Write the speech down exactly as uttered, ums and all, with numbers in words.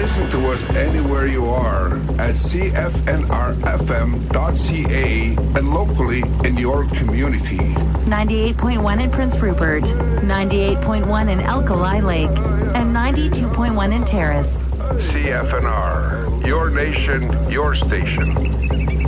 Listen to us anywhere you are at c f n r f m dot c a and locally in your community. ninety-eight point one in Prince Rupert, ninety-eight point one in Alkali Lake, and ninety-two point one in Terrace. C F N R, your nation, your station.